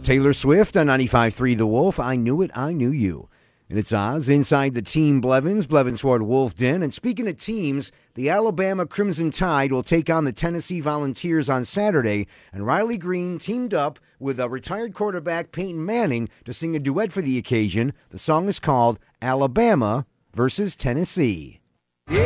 Taylor Swift on 95.3 The Wolf. I Knew It, I Knew You. And it's Oz inside the Team Blevins, Blevins-Ford Wolf Den. And speaking of teams, the Alabama Crimson Tide will take on the Tennessee Volunteers on Saturday. And Riley Green teamed up with a retired quarterback Peyton Manning to sing a duet for the occasion. The song is called Alabama versus Tennessee.